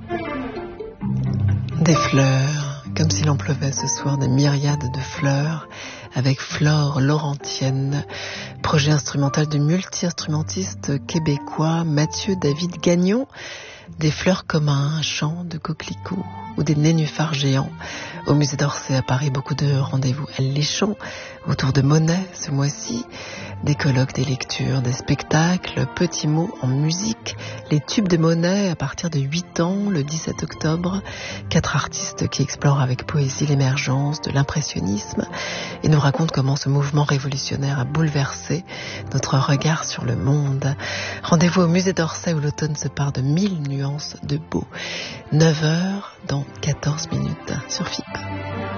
Des fleurs, comme s'il en pleuvait ce soir, des myriades de fleurs, avec Flore Laurentienne, projet instrumental du multi-instrumentiste québécois Mathieu David Gagnon. Des fleurs comme un champ de coquelicots ou des nénuphars géants. Au musée d'Orsay à Paris, beaucoup de rendez-vous alléchants autour de Monet ce mois-ci. Des colloques, des lectures, des spectacles, petits mots en musique, les tubes de Monet à partir de 8 ans, le 17 octobre. 4 artistes qui explorent avec poésie l'émergence de l'impressionnisme et nous racontent comment ce mouvement révolutionnaire a bouleversé notre regard sur le monde. Rendez-vous au musée d'Orsay où l'automne se part de 1000 nuances de beau. 9h dans 14 minutes sur FIP.